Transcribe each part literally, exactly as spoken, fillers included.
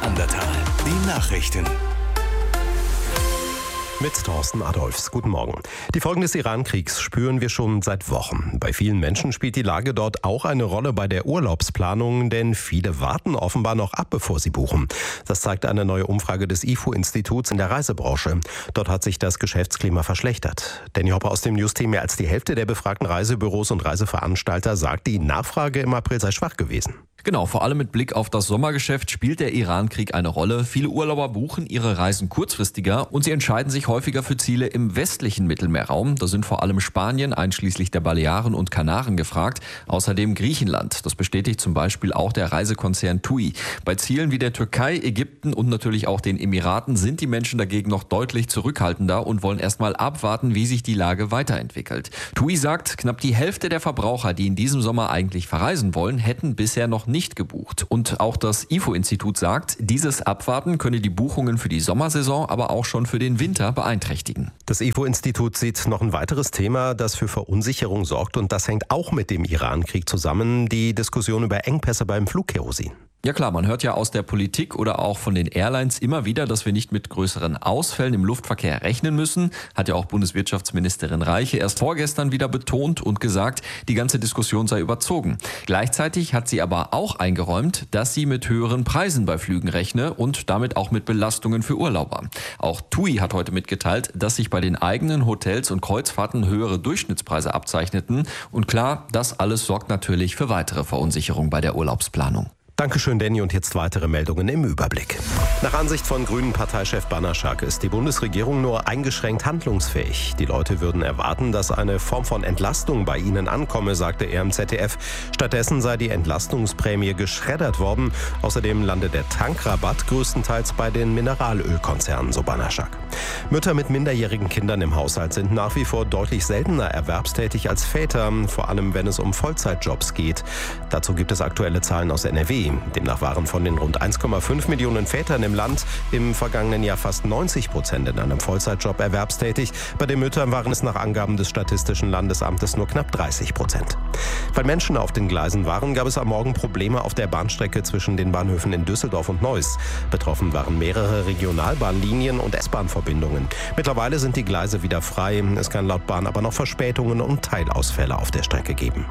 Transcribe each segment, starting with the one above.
Neandertal. Die Nachrichten. Mit Thorsten Adolfs. Guten Morgen. Die Folgen des Iran-Kriegs spüren wir schon seit Wochen. Bei vielen Menschen spielt die Lage dort auch eine Rolle bei der Urlaubsplanung, denn viele warten offenbar noch ab, bevor sie buchen. Das zeigt eine neue Umfrage des I F O-Instituts in der Reisebranche. Dort hat sich das Geschäftsklima verschlechtert. Danny Hopper aus dem News-Team: Mehr als die Hälfte der befragten Reisebüros und Reiseveranstalter sagt, die Nachfrage im April sei schwach gewesen. Genau, vor allem mit Blick auf das Sommergeschäft spielt der Iran-Krieg eine Rolle. Viele Urlauber buchen ihre Reisen kurzfristiger und sie entscheiden sich häufiger für Ziele im westlichen Mittelmeerraum. Da sind vor allem Spanien, einschließlich der Balearen und Kanaren gefragt. Außerdem Griechenland. Das bestätigt zum Beispiel auch der Reisekonzern TUI. Bei Zielen wie der Türkei, Ägypten und natürlich auch den Emiraten sind die Menschen dagegen noch deutlich zurückhaltender und wollen erstmal abwarten, wie sich die Lage weiterentwickelt. TUI sagt, knapp die Hälfte der Verbraucher, die in diesem Sommer eigentlich verreisen wollen, hätten bisher noch nicht gebucht. Und auch das I F O-Institut sagt, dieses Abwarten könne die Buchungen für die Sommersaison, aber auch schon für den Winter beeinträchtigen. Das I F O-Institut sieht noch ein weiteres Thema, das für Verunsicherung sorgt, und das hängt auch mit dem Iran-Krieg zusammen: die Diskussion über Engpässe beim Flugkerosin. Ja klar, man hört ja aus der Politik oder auch von den Airlines immer wieder, dass wir nicht mit größeren Ausfällen im Luftverkehr rechnen müssen. Hat ja auch Bundeswirtschaftsministerin Reiche erst vorgestern wieder betont und gesagt, die ganze Diskussion sei überzogen. Gleichzeitig hat sie aber auch eingeräumt, dass sie mit höheren Preisen bei Flügen rechne und damit auch mit Belastungen für Urlauber. Auch TUI hat heute mitgeteilt, dass sich bei den eigenen Hotels und Kreuzfahrten höhere Durchschnittspreise abzeichneten. Und klar, das alles sorgt natürlich für weitere Verunsicherung bei der Urlaubsplanung. Dankeschön, Danny. Und jetzt weitere Meldungen im Überblick. Nach Ansicht von Grünen-Parteichef Banaschak ist die Bundesregierung nur eingeschränkt handlungsfähig. Die Leute würden erwarten, dass eine Form von Entlastung bei ihnen ankomme, sagte er im Z D F. Stattdessen sei die Entlastungsprämie geschreddert worden. Außerdem lande der Tankrabatt größtenteils bei den Mineralölkonzernen, so Banaschak. Mütter mit minderjährigen Kindern im Haushalt sind nach wie vor deutlich seltener erwerbstätig als Väter, vor allem wenn es um Vollzeitjobs geht. Dazu gibt es aktuelle Zahlen aus N R W. Demnach waren von den rund eins Komma fünf Millionen Vätern im Land im vergangenen Jahr fast neunzig Prozent in einem Vollzeitjob erwerbstätig. Bei den Müttern waren es nach Angaben des Statistischen Landesamtes nur knapp dreißig Prozent. Weil Menschen auf den Gleisen waren, gab es am Morgen Probleme auf der Bahnstrecke zwischen den Bahnhöfen in Düsseldorf und Neuss. Betroffen waren mehrere Regionalbahnlinien und S-Bahn-Verbindungen. Mittlerweile sind die Gleise wieder frei. Es kann laut Bahn aber noch Verspätungen und Teilausfälle auf der Strecke geben.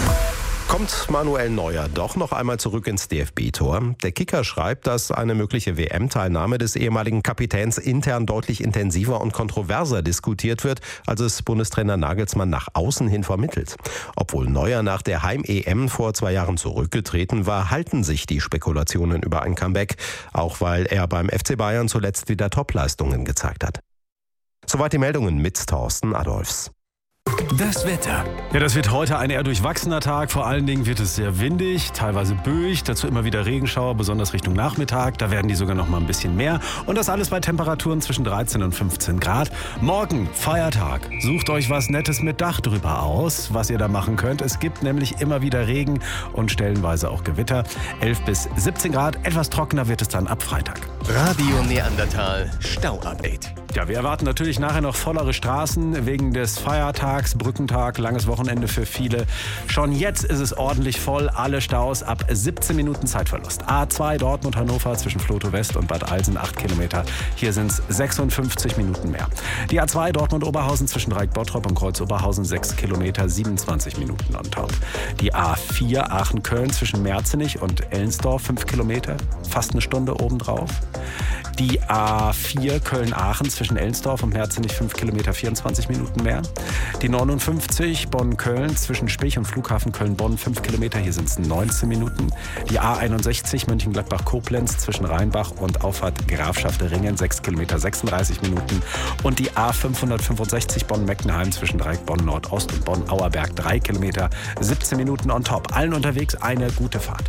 Kommt Manuel Neuer doch noch einmal zurück ins D F B-Tor? Der Kicker schreibt, dass eine mögliche W M-Teilnahme des ehemaligen Kapitäns intern deutlich intensiver und kontroverser diskutiert wird, als es Bundestrainer Nagelsmann nach außen hin vermittelt. Obwohl Neuer nach der Heim-E M vor zwei Jahren zurückgetreten war, halten sich die Spekulationen über ein Comeback, auch weil er beim F C Bayern zuletzt wieder Topleistungen gezeigt hat. Soweit die Meldungen mit Thorsten Adolfs. Das Wetter. Ja, das wird heute ein eher durchwachsener Tag. Vor allen Dingen wird es sehr windig, teilweise böig, dazu immer wieder Regenschauer, besonders Richtung Nachmittag. Da werden die sogar noch mal ein bisschen mehr. Und das alles bei Temperaturen zwischen dreizehn und fünfzehn Grad. Morgen, Feiertag. Sucht euch was Nettes mit Dach drüber aus, was ihr da machen könnt. Es gibt nämlich immer wieder Regen und stellenweise auch Gewitter. elf bis siebzehn Grad, etwas trockener wird es dann ab Freitag. Radio Neandertal Stau-Update. Ja, wir erwarten natürlich nachher noch vollere Straßen wegen des Feiertags, Brückentag, langes Wochenende für viele. Schon jetzt ist es ordentlich voll, alle Staus ab siebzehn Minuten Zeitverlust. A zwei Dortmund-Hannover zwischen Vlotho West und Bad Alsen acht Kilometer. Hier sind es sechsundfünfzig Minuten mehr. Die A zwei Dortmund-Oberhausen zwischen Dreieck-Bottrop und Kreuz-Oberhausen sechs Kilometer, siebenundzwanzig Minuten on top. Die A vier Aachen-Köln zwischen Merzenich und Ellensdorf fünf Kilometer, fast eine Stunde obendrauf. Die A vier Köln-Aachen zwischen Ellensdorf und Merzenich fünf Kilometer, vierundzwanzig Minuten mehr. Die neunundfünfzig Bonn-Köln zwischen Spich und Flughafen Köln-Bonn fünf Kilometer, hier sind es neunzehn Minuten. Die A einundsechzig Mönchengladbach-Koblenz zwischen Rheinbach und Auffahrt Grafschaft-Ringen sechs Kilometer, sechsunddreißig Minuten. Und die A fünfhundertfünfundsechzig Bonn-Meckenheim zwischen Dreieck Bonn-Nordost und Bonn-Auerberg drei Kilometer, siebzehn Minuten on top. Allen unterwegs eine gute Fahrt.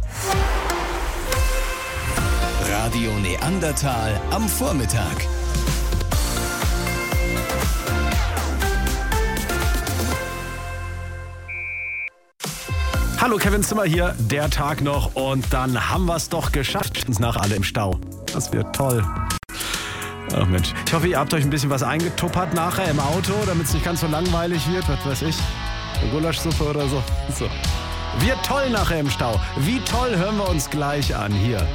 Radio Neandertal am Vormittag. Hallo, Kevin Zimmer hier, der Tag noch und dann haben wir es doch geschafft. Uns nach alle im Stau. Das wird toll. Ach Mensch, ich hoffe, ihr habt euch ein bisschen was eingetuppert nachher im Auto, damit es nicht ganz so langweilig wird, was weiß ich, eine Gulaschsuppe oder so. So. Wird toll nachher im Stau. Wie toll hören wir uns gleich an hier.